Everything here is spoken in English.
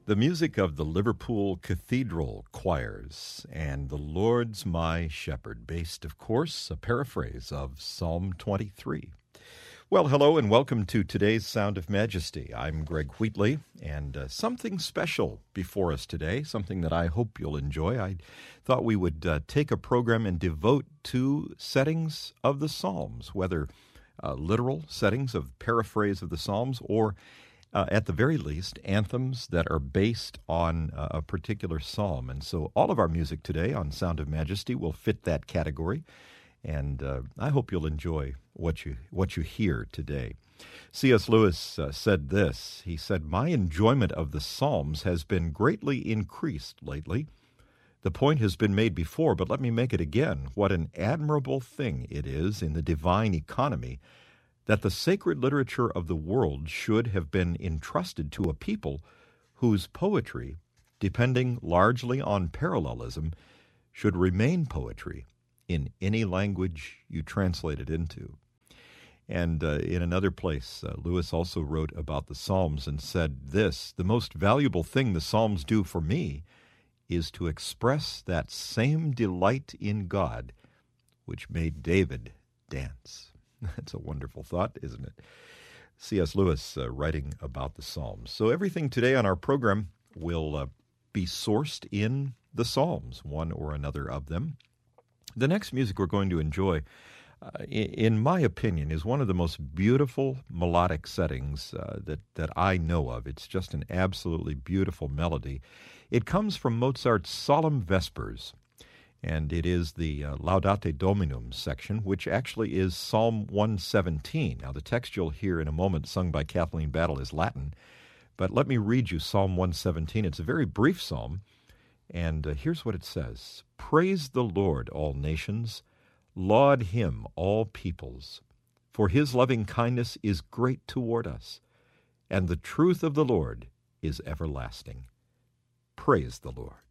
The music of the Liverpool Cathedral Choirs and The Lord's My Shepherd, based, of course, a paraphrase of Psalm 23. Well, hello and welcome to today's Sound of Majesty. I'm Greg Wheatley, and something special before us today, something that I hope you'll enjoy. I thought we would take a program and devote to settings of the Psalms, whether literal settings of paraphrase of the Psalms or at the very least, anthems that are based on a particular psalm. And so all of our music today on Sound of Majesty will fit that category, and I hope you'll enjoy what you hear today. C.S. Lewis said this. He said, "My enjoyment of the Psalms has been greatly increased lately. The point has been made before, but let me make it again. What an admirable thing it is in the divine economy that the sacred literature of the world should have been entrusted to a people whose poetry, depending largely on parallelism, should remain poetry in any language you translate it into." And in another place, Lewis also wrote about the Psalms and said this, "The most valuable thing the Psalms do for me is to express that same delight in God which made David dance." That's a wonderful thought, isn't it? C.S. Lewis writing about the Psalms. So everything today on our program will be sourced in the Psalms, one or another of them. The next music we're going to enjoy, in my opinion, is one of the most beautiful melodic settings that I know of. It's just an absolutely beautiful melody. It comes from Mozart's Solemn Vespers, and it is the Laudate Dominum section, which actually is Psalm 117. Now, the text you'll hear in a moment, sung by Kathleen Battle, is Latin, but let me read you Psalm 117. It's a very brief psalm, and here's what it says. "Praise the Lord, all nations. Laud him, all peoples. For his loving kindness is great toward us, and the truth of the Lord is everlasting." Praise the Lord.